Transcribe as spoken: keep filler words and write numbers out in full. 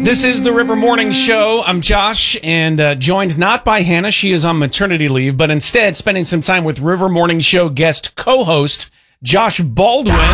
This is the River Morning Show. I'm Josh, and uh, joined not by Hannah. She is on maternity leave, but instead spending some time with River Morning Show guest co-host Josh Baldwin.